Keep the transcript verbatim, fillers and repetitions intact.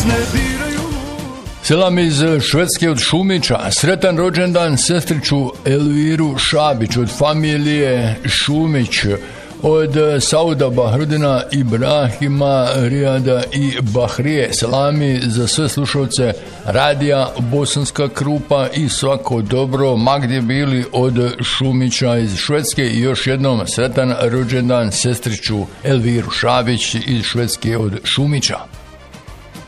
Selam iz Švedske od Šumića. Sretan rođendan sestriću Elviru Šabić od familije Šumić, od Sauda Bahrudina, Ibrahima, Rijada i Bahrije. Selami za sve slušalce radija Bosanska Krupa i svako dobro ma gdje bili od Šumića iz Švedske. I još jednom sretan rođendan sestriću Elviru Šabić iz Švedske od Šumića.